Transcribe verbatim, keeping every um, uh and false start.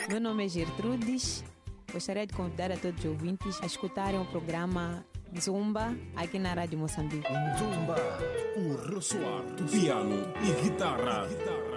Meu nome é Gertrudes. Gostaria de convidar a todos os ouvintes a escutarem o programa Zumba aqui na Rádio Moçambique. Zumba, o ressoar do piano e guitarra.